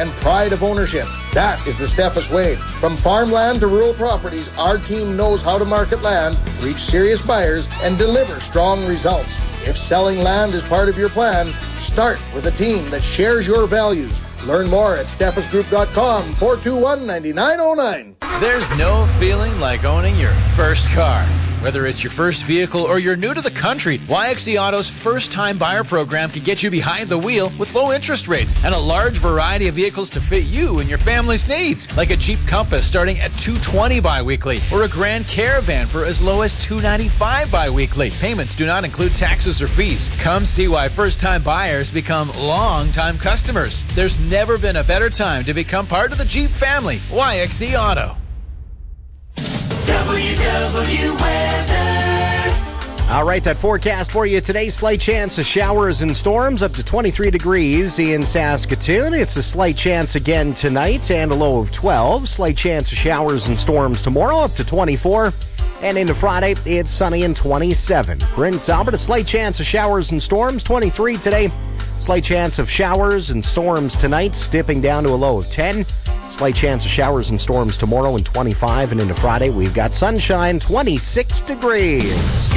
and pride of ownership. That is the Steffes way. From farmland to rural properties, our team knows how to market land, reach serious buyers, and deliver strong results. If selling land is part of your plan, start with a team that shares your values. Learn more at steffesgroup.com, 421-9909. There's no feeling like owning your first car. Whether it's your first vehicle or you're new to the country, YXE Auto's first-time buyer program can get you behind the wheel with low interest rates and a large variety of vehicles to fit you and your family's needs, like a Jeep Compass starting at $220 bi-weekly or a Grand Caravan for as low as $295 bi-weekly. Payments do not include taxes or fees. Come see why first-time buyers become long-time customers. There's never been a better time to become part of the Jeep family. YXE Auto. WW Weather. All right, that forecast for you today. Slight chance of showers and storms up to 23 degrees in Saskatoon. It's a slight chance again tonight and a low of 12. Slight chance of showers and storms tomorrow up to 24. And into Friday, it's sunny and 27. Prince Albert, a slight chance of showers and storms, 23 today. Slight chance of showers and storms tonight, dipping down to a low of 10. Slight chance of showers and storms tomorrow and 25. And into Friday, we've got sunshine, 26 degrees.